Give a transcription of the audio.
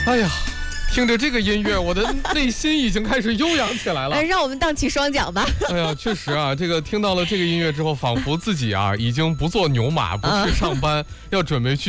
哎呀，听着这个音乐，我的内心已经开始悠扬起来了。 让我们荡起双桨吧。 哎呀，确实啊，这个听到了这个音乐之后，仿佛自己啊已经不做牛马，不去上班，要准备去